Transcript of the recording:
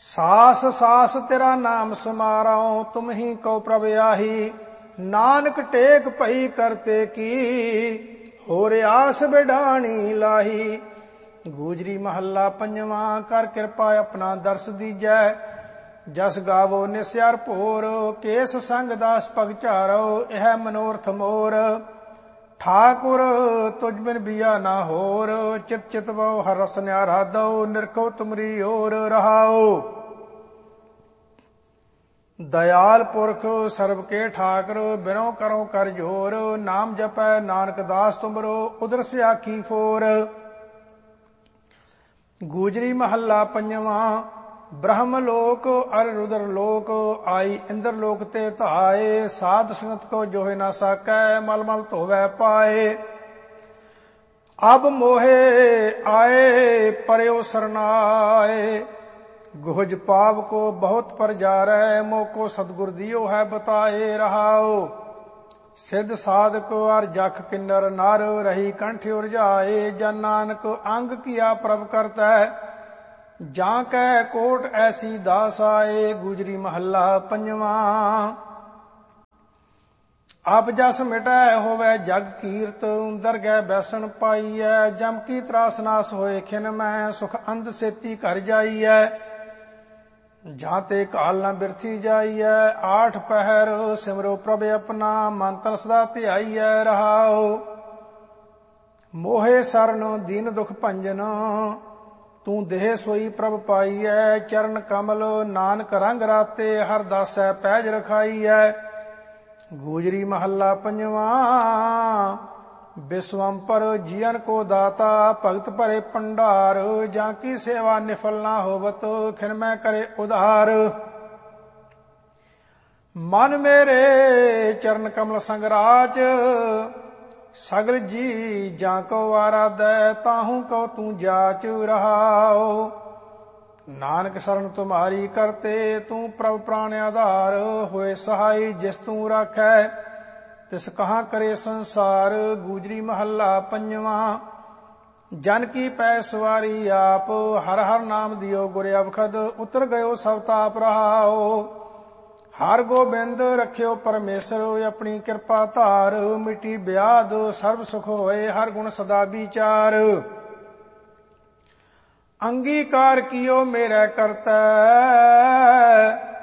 ਸਾਸ ਸਾਸ ਤੇਰਾ ਨਾਮ ਸਮਾਰਉ, ਤੁਮ ਹੀ ਕਉ ਪ੍ਰਭ ਆਹੀ। ਨਾਨਕ ਟੇਕ ਭਈ ਕਰਤੇ ਕੀ, ਹੋਰ ਆਸ ਬਿਡਾਣੀ ਲਾਹੀ। ਗੂਜਰੀ ਮਹੱਲਾ ਪੰਜਵਾਂ। ਕਰ ਕਿਰਪਾ ਆਪਣਾ ਦਰਸ ਦੀਜੈ, ਜਸ ਗਾਵੋ ਨਿਸਿਆਰ ਭੋਰ। ਕੇਸ ਸੰਗ ਦਾਸ ਪਗ ਝਾਰੋ, ਇਹ ਮਨੋਰਥ ਮੋਰ। ਠਾਕੁਰ ਤੁਝ ਬਿਨ ਬੀਆ ਨਾ ਹੋਰ, ਚਿਤ ਚਿਤ ਬਹੁ ਹਰ ਰਸ ਨਿਆਰਾ ਦਉ। ਨਿਰਖੋ ਤੁਮਰੀ ਓਰ ਰਹਾਓ। ਦਇਆਲ ਪੁਰਖ ਸਰਬ ਕੇ ਠਾਕੁਰ, ਬਿਨੋ ਕਰੋ ਕਰ ਜੋਰ। ਨਾਮ ਜਪੈ ਨਾਨਕ ਦਾਸ ਤੁਮਰੋ, ਉਦਰ ਸਿਆਖੀ ਫੋਰ। ਗੂਜਰੀ ਮਹੱਲਾ ਪੰਜਵਾਂ। ਬ੍ਰਹਮ ਲੋਕ ਅਰ ਰੁਦਰ ਲੋਕ, ਆਈ ਇੰਦਰ ਲੋਕ ਤੇ ਧਾਏ। ਸਾਧ ਸੰਗਤ ਕੋ ਜੋਹਿ ਨਾ ਸਾਕੈ, ਮਲ ਮਲ ਧੋਵੈ ਪਾਏ। ਅਬ ਮੋਹੇ ਆਏ ਪਰਿਓ ਸਰਨਾਏ, ਗੁਹਜ ਪਾਪ ਕੋ ਬਹੁਤ ਪਰਜਾਰੈ। ਮੋਕੋ ਸਤਿਗੁਰ ਦਿਓ ਹੈ ਬਤਾਏ ਰਹਾਓ। ਸਿੱਧ ਸਾਧਕ ਅਰ ਜਖ ਕਿੰਨਰ ਨਰ, ਰਹੀ ਕੰਠ ਉਰਜਾਏ। ਜਨ ਨਾਨਕ ਅੰਗ ਕੀਆ ਪ੍ਰਭ ਕਰਤੈ, ਜਾਂ ਕੈ ਕੋਟ ਐਸੀ ਦਾਸ ਆਏ। ਗੁਜਰੀ ਮਹੱਲਾ ਪੰਜਵਾਂ। ਆਪ ਜਸ ਮਿਟੈ ਹੋਵੈ ਜਗ ਕੀਰਤ, ਦਰਗਹਿ ਬੈਸਣ ਪਾਈਐ। ਜਮ ਕੀ ਤਰਾਸ ਨਾਸ ਹੋਏ ਖਿਨ ਮੈਂ, ਸੁਖ ਅੰਧ ਸੇਤੀ ਘਰ ਜਾਈਐ। ਜਾਂ ਤੇ ਕਾਲ ਨਾ ਬਿਰਥੀ ਜਾਈਐ, ਆਠ ਪਹਿਰ ਸਿਮਰੋ ਪ੍ਰਭ ਆਪਣਾ। ਮਨ ਤਨ ਸਦਾ ਧਿਆਈਐ ਰਹਾਓ। ਮੋਹੇ ਸਰਨ ਦੀਨ ਦੁਖ ਭੰਜਨ, ਤੂੰ ਦੇਹ ਸੋਈ ਪ੍ਰਭ ਪਾਈਐ। ਚਰਨ ਕਮਲ ਨਾਨਕ ਰੰਗ ਰਾਤੇ, ਹਰ ਦਾਸੈ ਪੈਜ ਰਖਾਈਐ। ਗੂਜਰੀ ਮਹੱਲਾ ਪੰਜਵਾਂ। ਵਿਸਵੰਪਰ ਜੀਅਨ ਕੋ ਦਾਤਾ, ਭਗਤ ਭਰੇ ਭੰਡਾਰ। ਜਾਂ ਕੀ ਸੇਵਾ ਨਿਫਲ ਨਾ ਹੋਵਤ, ਖਿਨ ਮੈਂ ਕਰੇ ਉਧਾਰ। ਮਨ ਮੇਰੇ ਚਰਨ ਕਮਲ ਸੰਗ ਰਾਚ, ਸਗਲ ਜੀ ਜਾਂ ਕੋ ਆਰਾਧੈ। ਤਾਹੂ ਕਉ ਤੂੰ ਜਾਚ ਰਹਾਓ। ਨਾਨਕ ਸਰਨ ਤੁਮਾਰੀ ਕਰਤੇ, ਤੂੰ ਪ੍ਰਭ ਪ੍ਰਾਣ ਆਧਾਰ। ਹੋਏ ਸਹਾਈ ਜਿਸ ਤੂੰ ਰਾਖੈ, ਤਿਸ ਕਹਾਂ ਕਰੇ ਸੰਸਾਰ। ਗੂਜਰੀ ਮਹੱਲਾ ਪੰਜਵਾਂ। ਜਨ ਕੀ ਪੈ ਸਵਾਰੀ ਆਪ, ਹਰ ਹਰ ਨਾਮ ਦਿਓ ਗੁਰ ਅਵਖਦ। ਉਤਰ ਗਇਓ ਸਭ ਤਾਪ ਰਹਾਓ। ਹਰ ਗੋਬਿੰਦ ਰੱਖਿਓ ਪਰਮੇਸ਼ਰ, ਆਪਣੀ ਕਿਰਪਾ ਧਾਰ। ਮਿੱਟੀ ਬਿਆਦ ਸਰਬ ਸੁਖ ਹੋਏ, ਹਰ ਗੁਣ ਸਦਾ ਵਿਚਾਰ। ਅੰਗੀਕਾਰ ਕੀਓ ਮੇਰੇ ਕਰਤੈ,